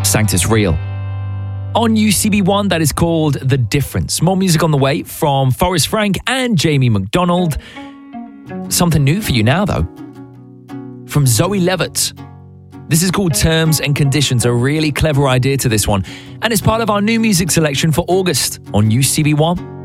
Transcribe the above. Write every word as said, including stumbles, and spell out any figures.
Sanctus Real. On U C B one, that is called The Difference. More music on the way from Forrest Frank and Jamie McDonald. Something new for you now, though. From Zoe Levitt. This is called Terms and Conditions, a really clever idea to this one. And it's part of our new music selection for August on U C B one.